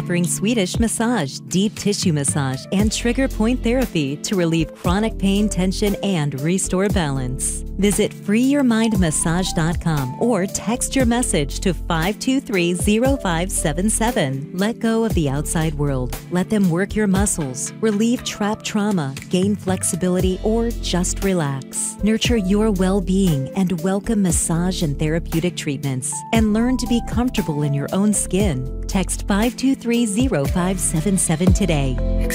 offering Swedish massage, deep tissue massage, and trigger point therapy to relieve chronic pain, tension, and restore balance. Visit freeyourmindmassage.com or text your message to 523-0577. Let go of the outside world. Let them work your muscles, relieve trapped trauma, gain flexibility, or just relax. Nurture your well-being and welcome massage and therapeutic treatments. And learn to be comfortable in your own skin. Text 523-0577 today.